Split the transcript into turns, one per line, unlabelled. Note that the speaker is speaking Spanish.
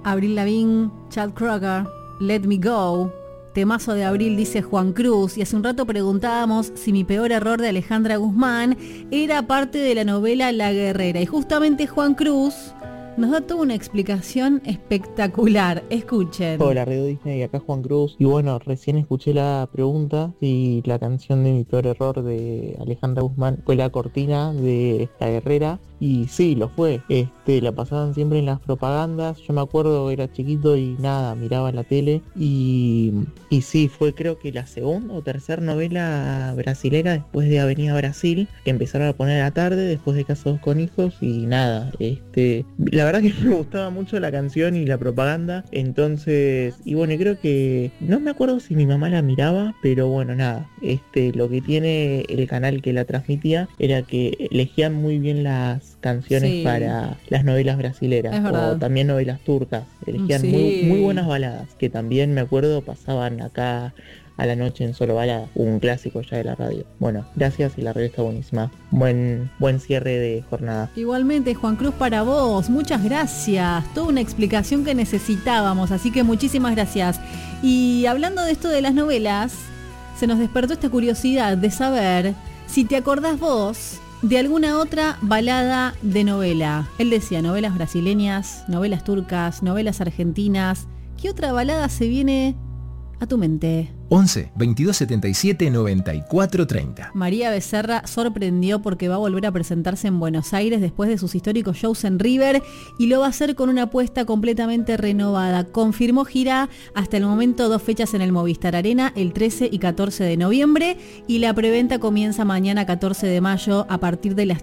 Avril Lavigne, Chad Kroeger, Let Me Go. Temazo de Abril, dice Juan Cruz. Y hace un rato preguntábamos si Mi peor error, de Alejandra Guzmán, era parte de la novela La Guerrera. Y justamente Juan Cruz nos da toda una explicación espectacular. Escuchen.
Hola, Radio Disney, acá Juan Cruz. Y bueno, recién escuché la pregunta si la canción de Mi peor error de Alejandra Guzmán fue la cortina de La Guerrera. Y sí, lo fue. La pasaban siempre en las propagandas. Yo me acuerdo, era chiquito y nada, miraba la tele. Y sí, fue creo que la segunda o tercera novela brasilera después de Avenida Brasil, que empezaron a poner a la tarde, después de Casados con Hijos. Y nada, la verdad que me gustaba mucho la canción y la propaganda. Entonces, y bueno, creo que, no me acuerdo si mi mamá la miraba, pero bueno, nada. Lo que tiene el canal que la transmitía era que elegían muy bien las canciones para las novelas brasileras o también novelas turcas. Elegían muy buenas baladas, que también me acuerdo pasaban acá a la noche en Solo Balada, un clásico ya de la radio. Bueno, gracias y la radio está buenísima. Buen cierre de jornada.
Igualmente, Juan Cruz, para vos, muchas gracias. Toda una explicación que necesitábamos, así que muchísimas gracias. Y hablando de esto de las novelas, se nos despertó esta curiosidad de saber si te acordás vos de alguna otra balada de novela. Él decía novelas brasileñas, novelas turcas, novelas argentinas. ¿Qué otra balada se viene a tu mente?
11 22 77 94 30.
María Becerra sorprendió porque va a volver a presentarse en Buenos Aires después de sus históricos shows en River y lo va a hacer con una apuesta completamente renovada. Confirmó gira hasta el momento 2 fechas en el Movistar Arena, el 13 y 14 de noviembre, y la preventa comienza mañana 14 de mayo a partir de las